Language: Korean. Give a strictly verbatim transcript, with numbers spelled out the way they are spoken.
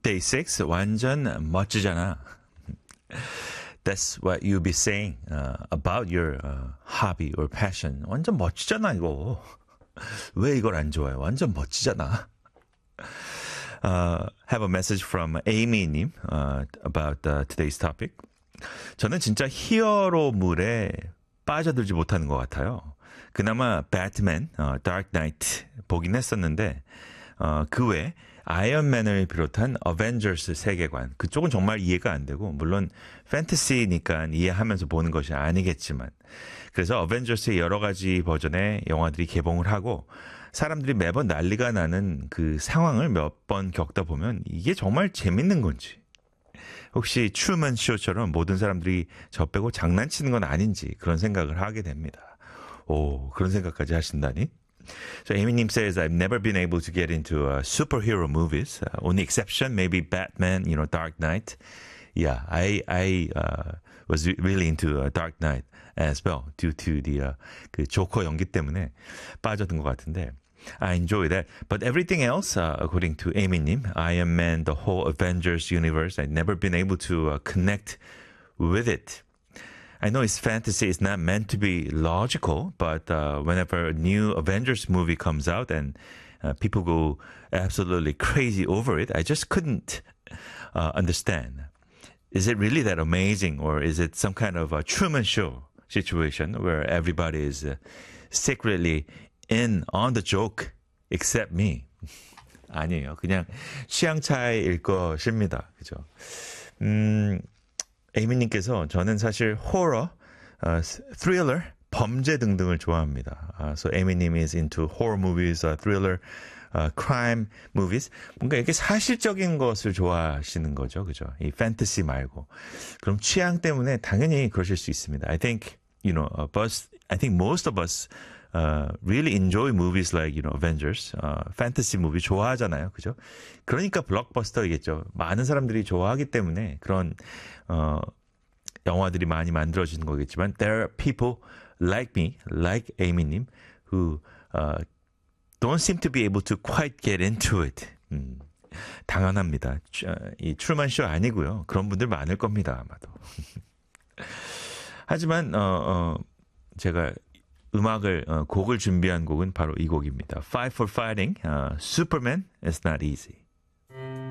Day six 완전 멋지잖아. That's what you'll be saying uh, about your uh, hobby or passion. 완전 멋지잖아 이거. 왜 이걸 안 좋아해? 완전 멋지잖아. Uh, have a message from Amy님 uh, about uh, today's topic. 저는 진짜 히어로물에 빠져들지 못하는 것 같아요. 그나마 배트맨, 어, 다크 나이트 보긴 했었는데 어, 그 외에 아이언맨을 비롯한 어벤져스 세계관 그쪽은 정말 이해가 안 되고 물론 판타시니까 이해하면서 보는 것이 아니겠지만 그래서 어벤져스의 여러 가지 버전의 영화들이 개봉을 하고 사람들이 매번 난리가 나는 그 상황을 몇 번 겪다 보면 이게 정말 재밌는 건지 혹시 트루먼 쇼처럼 모든 사람들이 저 빼고 장난치는 건 아닌지 그런 생각을 하게 됩니다. 오, 그런 생각까지 하신다니? So Amy님 says, I've never been able to get into uh, superhero movies. Uh, only exception, maybe Batman, you know, Dark Knight. Yeah, I I uh, was really into uh, Dark Knight as well due to the uh, 그 조커 연기 때문에 빠져든 것 같은데 I enjoy that. But everything else, uh, according to Amy님, Iron Man, the whole Avengers universe, I've never been able to uh, connect with it. I know it's fantasy, it's not meant to be logical, but uh, whenever a new Avengers movie comes out and uh, people go absolutely crazy over it, I just couldn't uh, understand. Is it really that amazing, or is it some kind of a Truman Show situation where everybody is uh, secretly in on the joke except me? 아니에요. 그냥 취향 차이일 것입니다. 그죠? 음... 에이미님께서 저는 사실 호러, uh, thriller, 범죄 등등을 좋아합니다. Uh, so 에이미님 is into horror movies, uh, thriller, uh, crime movies. 뭔가 이렇게 사실적인 것을 좋아하시는 거죠, 그죠? 이 fantasy 말고. 그럼 취향 때문에 당연히 그러실 수 있습니다. I think, you know, uh, us, I think most of us uh, really enjoy movies like, you know, Avengers, uh, fantasy movie 좋아하잖아요, 그죠? 그러니까 블록버스터이겠죠. 많은 사람들이 좋아하기 때문에 그런 어, 영화들이 많이 만들어지는 거겠지만 there are people like me, like Amy님, who uh, don't seem to be able to quite get into it. 음, 당연합니다. 이 트루먼 쇼 아니고요. 그런 분들 많을 겁니다, 아마도. 하지만 어, 어, 제가 음악을 어, 곡을 준비한 곡은 바로 이 곡입니다. Fight for Fighting, uh, Superman is not easy.